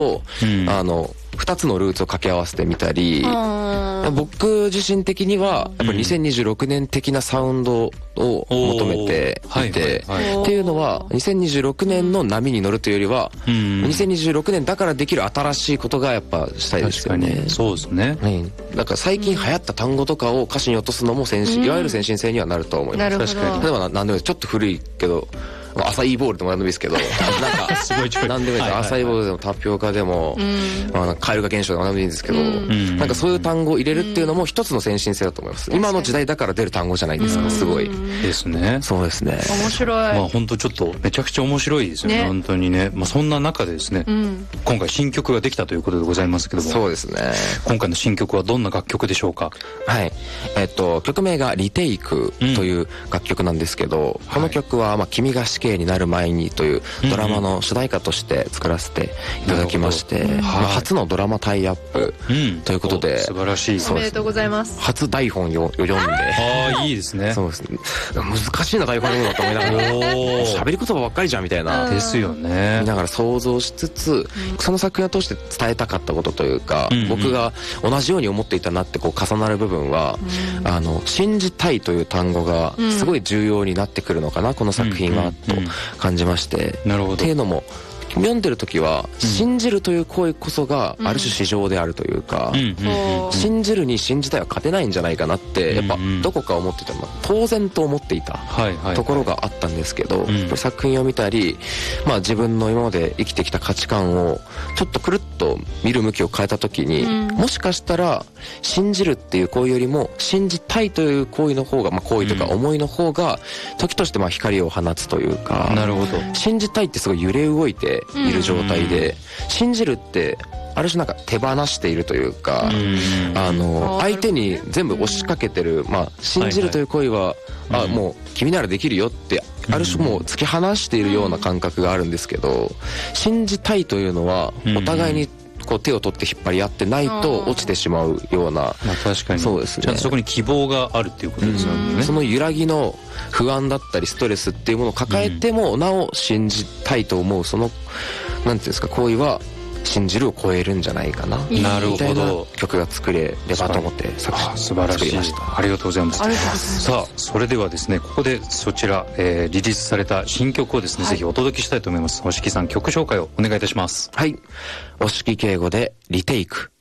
を、2つのルーツを掛け合わせてみたり、僕自身的にはやっぱり2026年的なサウンドを求めていて、っていうのは2026年の波に乗るというよりは、2026年だからできる新しいことがやっぱしたいですよね。 そうですね。 だから最近流行った単語とかを歌詞に落とすのもいわゆる先進性にはなると思います。確かに。例えば何でもちょっと古いけど、アサイーボールでも何でもいいですけど、なんかすごい何でもいいです。アサイーボールでもタピオカでも、蛙化現象でも何でもいいんですけど、なんかそういう単語を入れるっていうのも一つの先進性だと思います。今の時代だから出る単語じゃないですか。すごいですね。 そうですね。 面白い。 本当ちょっとめちゃくちゃ面白いですよね。本当にね。そんな中でですね、今回新曲ができたということでございますけども、 そうですね。 今回の新曲はどんな楽曲でしょうか？ はい。曲名がリテイクという楽曲なんですけど、この曲は君が死刑になる前にというドラマの主題歌として作らせていただきまして、初のドラマタイアップということで、 素晴らしい。 おめでとうございます。 初台本を読んで、 いいですね。 そうですね。難しいな台本読むのと思いながら、喋り言葉ばっかりじゃんみたいなですよね。 見ながら想像しつつ、その作品を通して伝えたかったことというか、僕が同じように思っていたなって重なる部分は、信じたいという単語がすごい重要になってくるのかな、この作品はと感じまして。 なるほど。 っていうのも読んでる時は、信じるという行為こそがある種至上であるというか、信じるに信じたいは勝てないんじゃないかなってやっぱどこか思ってても当然と思っていたところがあったんですけど、作品を見たり、自分の今まで生きてきた価値観をちょっとくるっと見る向きを変えた時に、もしかしたら信じるっていう行為よりも信じたいという行為の方が、行為というか思いの方が時として光を放つというか、 なるほど。 信じたいってすごい揺れ動いている状態で、信じるってある種なんか手放しているというか、相手に全部押しかけてる、信じるという行為は、もう君ならできるよってある種もう突き放しているような感覚があるんですけど、信じたいというのはお互いに手を取って引っ張り合ってないと落ちてしまうような。 確かに。 そうですね。 ちゃんとそこに希望があるっていうことですよね。 その揺らぎの不安だったりストレスっていうものを抱えてもなお信じたいと思う、そのなんていうんですか、行為は信じるを超えるんじゃないかな。 なるほど。 曲が作れればと思って素晴らしい。ありがとうございます。さあ、それではですね、ここでそちら、リリースされた新曲をですね、ぜひお届けしたいと思います。押木さん、曲紹介をお願いいたします。 はい。押木敬吾でリテイク。